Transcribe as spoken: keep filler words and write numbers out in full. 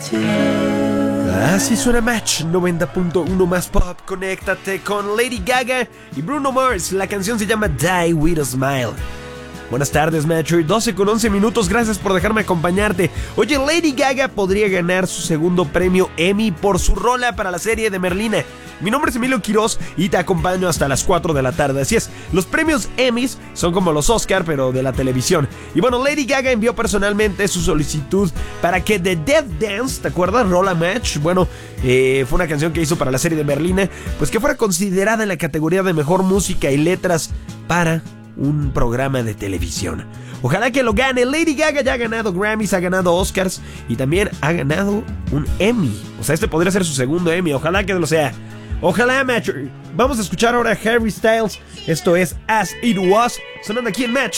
Así suena Match noventa punto uno más pop. Conéctate con Lady Gaga y Bruno Mars. La canción se llama Die With A Smile. Buenas tardes, Matcher. doce con once minutos. Gracias por dejarme acompañarte. Oye, Lady Gaga podría ganar su segundo premio Emmy por su rola para la serie de Merlina. Mi nombre es Emilio Quiroz y te acompaño hasta las cuatro de la tarde. Así es, los premios Emmys son como los Oscar, pero de la televisión. Y bueno, Lady Gaga envió personalmente su solicitud para que The Death Dance, ¿te acuerdas? Rola Match. Bueno, eh, fue una canción que hizo para la serie de Merlina, pues que fuera considerada en la categoría de mejor música y letras para un programa de televisión. Ojalá que lo gane. Lady Gaga ya ha ganado Grammys, ha ganado Oscars y también ha ganado un Emmy. O sea, este podría ser su segundo Emmy. Ojalá que lo sea. Ojalá, Match. Vamos a escuchar ahora a Harry Styles. Esto es As It Was, sonando aquí en Match